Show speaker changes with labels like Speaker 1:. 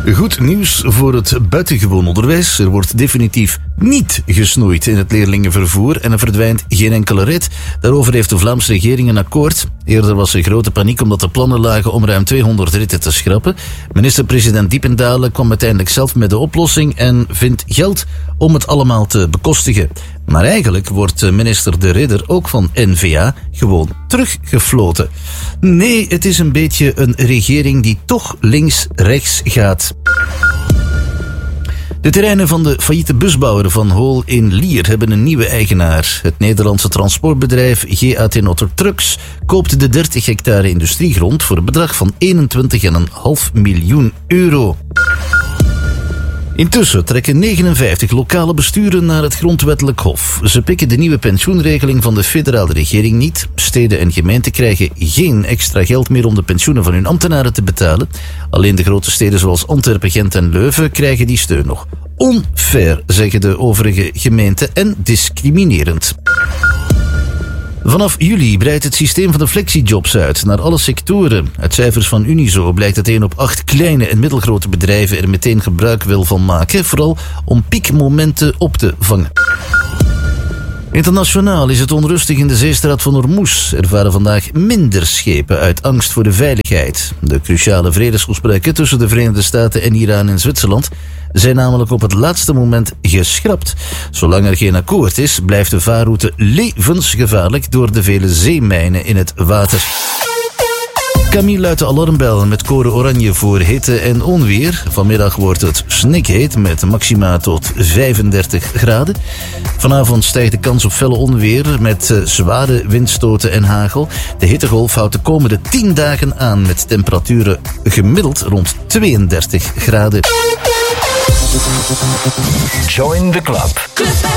Speaker 1: Goed nieuws voor het buitengewoon onderwijs. Er wordt definitief niet gesnoeid in het leerlingenvervoer en er verdwijnt geen enkele rit. Daarover heeft de Vlaamse regering een akkoord. Eerder was er grote paniek omdat er plannen lagen om ruim 200 ritten te schrappen. Minister-president Diependalen kwam uiteindelijk zelf met de oplossing en vindt geld om het allemaal te bekostigen. Maar eigenlijk wordt minister De Ridder ook van N-VA gewoon teruggefloten. Nee, het is een beetje een regering die toch links-rechts gaat. De terreinen van de failliete busbouwer Van Hool in Lier hebben een nieuwe eigenaar. Het Nederlandse transportbedrijf GAT Notter Trucks koopt de 30 hectare industriegrond voor een bedrag van 21,5 miljoen euro. Intussen trekken 59 lokale besturen naar het grondwettelijk hof. Ze pikken de nieuwe pensioenregeling van de federale regering niet. Steden en gemeenten krijgen geen extra geld meer om de pensioenen van hun ambtenaren te betalen. Alleen de grote steden zoals Antwerpen, Gent en Leuven krijgen die steun nog. Onfair, zeggen de overige gemeenten, en discriminerend. Vanaf juli breidt het systeem van de flexijobs uit naar alle sectoren. Uit cijfers van Unizo blijkt dat 1 op 8 kleine en middelgrote bedrijven er meteen gebruik wil van maken, vooral om piekmomenten op te vangen. Internationaal is het onrustig in de zeestraat van Hormuz. Er varen vandaag minder schepen uit angst voor de veiligheid. De cruciale vredesgesprekken tussen de Verenigde Staten en Iran en Zwitserland zijn namelijk op het laatste moment geschrapt. Zolang er geen akkoord is, blijft de vaarroute levensgevaarlijk door de vele zeemijnen in het water. Camille luidt de alarmbel met code oranje voor hitte en onweer. Vanmiddag wordt het snikheet met maxima tot 35 graden. Vanavond stijgt de kans op felle onweer met zware windstoten en hagel. De hittegolf houdt de komende 10 dagen aan met temperaturen gemiddeld rond 32 graden.
Speaker 2: Join the club.